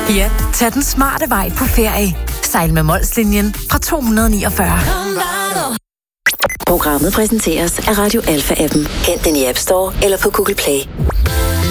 Ja, tag den smarte vej på ferie. Sejl med Molslinjen fra 249. Programmet præsenteres af Radio Alpha-appen. Hent den i App Store eller på Google Play.